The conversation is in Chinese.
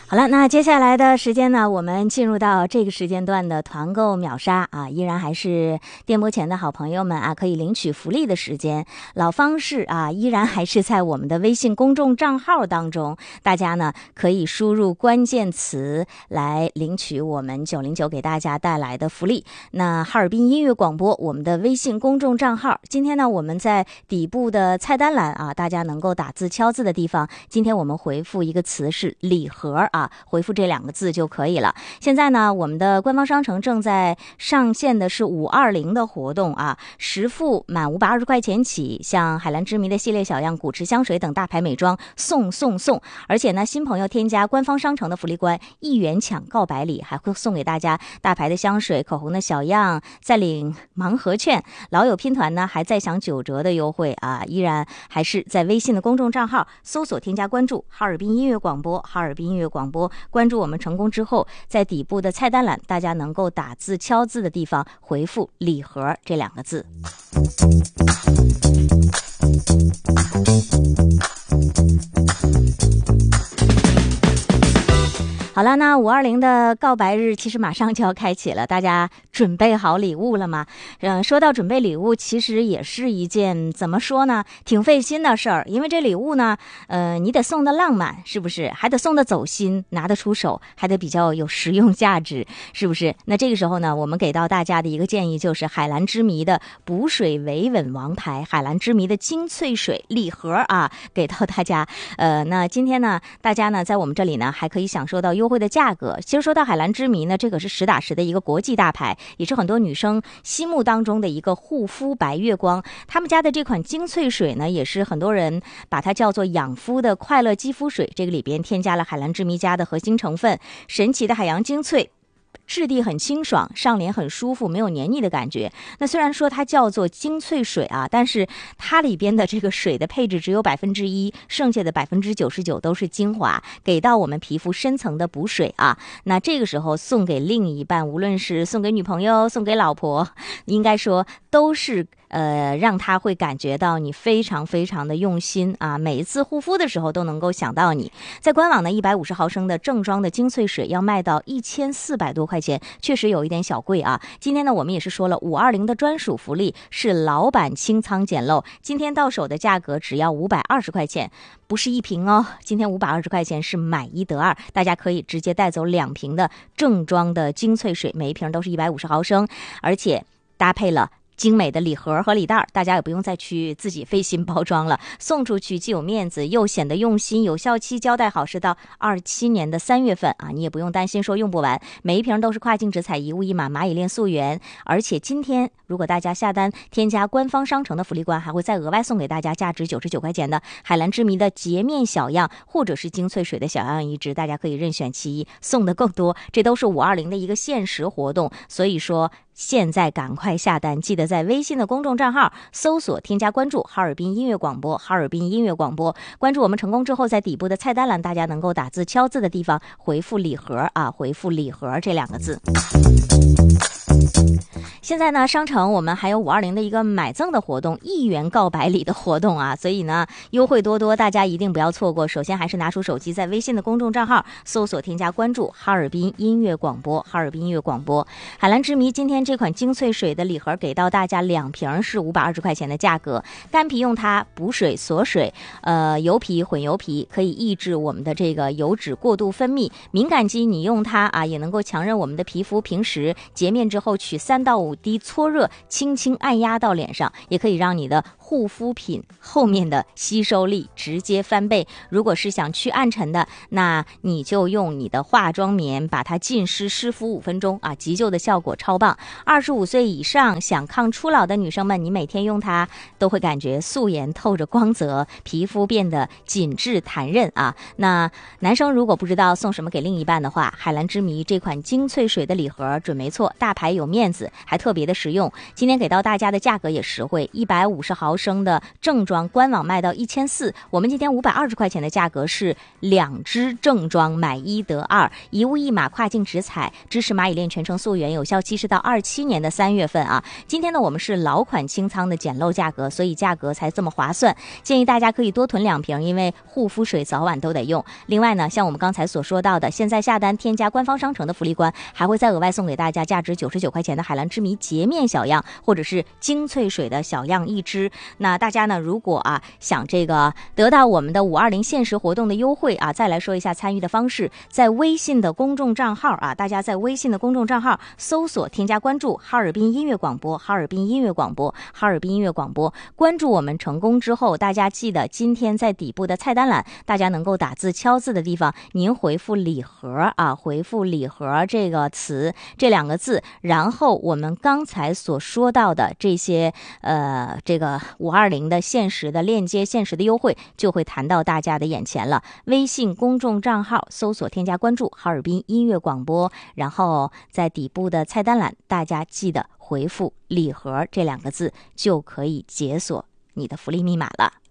好了，那接下来的时间呢，我们进入到这个时间段的团购秒杀啊，依然还是电波前的好朋友们啊，可以领取福利的时间。老方式啊，依然还是在我们的微信公众账号当中，大家呢可以输入关键词来领取我们909给大家带来的福利。那哈尔滨音乐广播我们的微信公众账号，今天呢我们在底部的菜单栏啊，大家能够打字敲字的地方，今天我们回复一个词是礼盒啊。回复这2个字就可以了。现在呢，我们的官方商城正在上线的是520的活动啊，10付满520块钱起，像海蓝之谜的系列小样、古驰香水等大牌美妆送。而且呢，新朋友添加官方商城的福利关，1元抢告白礼，还会送给大家大牌的香水、口红的小样，再领盲盒券。老友拼团呢，还在享9折的优惠啊！依然还是在微信的公众账号搜索添加关注哈尔滨音乐广播，哈尔滨音乐广播。关注我们成功之后，在底部的菜单栏，大家能够打字敲字的地方回复礼盒这2个字。好了，那520的告白日其实马上就要开启了，大家准备好礼物了吗？说到准备礼物，其实也是一件怎么说呢，挺费心的事儿。因为这礼物呢，你得送的浪漫，是不是？还得送的走心，拿得出手，还得比较有实用价值，是不是？那这个时候呢，我们给到大家的一个建议就是海蓝之谜的补水维稳王牌，海蓝之谜的精粹水礼盒啊，给到大家。那今天呢，大家呢在我们这里呢还可以享受到优惠的价格。其实说到海蓝之谜呢，这可是实打实的一个国际大牌，也是很多女生心目当中的一个护肤白月光。他们家的这款精粹水呢，也是很多人把它叫做养肤的快乐肌肤水。这个里边添加了海蓝之谜家的核心成分神奇的海洋精粹，质地很清爽，上脸很舒服，没有黏腻的感觉。那虽然说它叫做精粹水啊，但是它里边的这个水的配置只有1%，剩下的99%都是精华，给到我们皮肤深层的补水啊。那这个时候送给另一半，无论是送给女朋友、送给老婆，应该说都是让他会感觉到你非常非常的用心啊，每一次护肤的时候都能够想到你。在官网呢，150毫升的正装的精粹水要卖到1400多块钱，确实有一点小贵啊。今天呢，我们也是说了520的专属福利是老板清仓捡漏，今天到手的价格只要520块钱，不是1瓶哦，今天520块钱是买1得2，大家可以直接带走2瓶的正装的精粹水，每一瓶都是150毫升，而且搭配了精美的礼盒和礼袋，大家也不用再去自己费心包装了，送出去既有面子又显得用心。有效期交代好是到27年的3月份啊，你也不用担心说用不完，每一瓶都是跨境直采1物1码蚂蚁链溯源。而且今天如果大家下单添加官方商城的福利关，还会再额外送给大家价值99块钱的海蓝之谜的洁面小样，或者是精粹水的小样1支，大家可以任选其一，送的更多。这都是520的一个限时活动，所以说现在赶快下单，记得在微信的公众账号搜索添加关注哈尔滨音乐广播，哈尔滨音乐广播。关注我们成功之后，在底部的菜单栏，大家能够打字敲字的地方回复礼盒啊，回复礼盒这2个字。现在呢，商城我们还有520的一个买赠的活动，1元告白礼的活动啊，所以呢优惠多多，大家一定不要错过。首先还是拿出手机，在微信的公众账号搜索添加关注哈尔滨音乐广播，哈尔滨音乐广播。海蓝之谜今天这款精粹水的礼盒给到大家2瓶是520块钱的价格，干皮用它补水锁水，油皮混油皮可以抑制我们的这个油脂过度分泌，敏感肌你用它啊也能够强韧我们的皮肤，平时洁面之后取3到5滴搓热，轻轻按压到脸上，也可以让你的护肤品后面的吸收力直接翻倍。如果是想去暗沉的，那你就用你的化妆棉把它浸湿湿敷5分钟啊，急救的效果超棒。25岁以上想抗初老的女生们，你每天用它都会感觉素颜透着光泽，皮肤变得紧致弹韧啊。那男生如果不知道送什么给另一半的话，海蓝之谜这款精粹水的礼盒准没错，大牌有面子，还特别的实用。今天给到大家的价格也实惠，150毫升的正装，官网卖到1400，我们今天520块钱的价格是2支正装买1得2，一物一码跨境直采，支持蚂蚁链全程溯源，有效期是到27年的3月份啊。今天呢，我们是老款清仓的捡漏价格，所以价格才这么划算，建议大家可以多囤2瓶，因为护肤水早晚都得用。另外呢，像我们刚才所说到的，现在下单添加官方商城的福利官，还会再额外送给大家价值99块钱的海蓝之谜洁面小样，或者是精粹水的小样1支。那大家呢，如果想这个得到我们的520限时活动的优惠再来说一下参与的方式，在微信的公众账号大家在微信的公众账号搜索添加关注哈尔滨音乐广播，哈尔滨音乐广播，哈尔滨音乐广播。关注我们成功之后，大家记得今天在底部的菜单栏，大家能够打字敲字的地方，您回复礼盒回复礼盒这个词，这2个字，然后我们刚才所说到的这些这个520的限时的链接、限时的优惠就会弹到大家的眼前了。微信公众账号搜索添加关注哈尔滨音乐广播，然后在底部的菜单栏，大家记得回复礼盒这2个字，就可以解锁你的福利密码了。